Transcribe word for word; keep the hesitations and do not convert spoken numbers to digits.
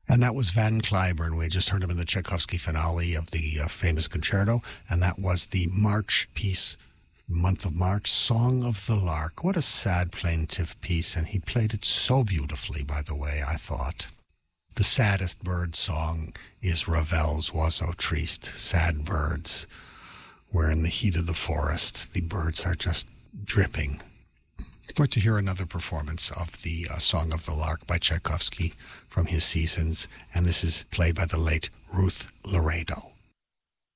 And that was Van Cliburn. We had just heard him in the Tchaikovsky finale of the uh, famous concerto, and that was the March piece, month of March, Song of the Lark. What a sad, plaintive piece, and he played it so beautifully, by the way, I thought. The saddest bird song is Ravel's Oiseau Triste, Sad Birds, where in the heat of the forest, the birds are just dripping. We're to hear another performance of the uh, Song of the Lark by Tchaikovsky from his Seasons, and this is played by the late Ruth Laredo.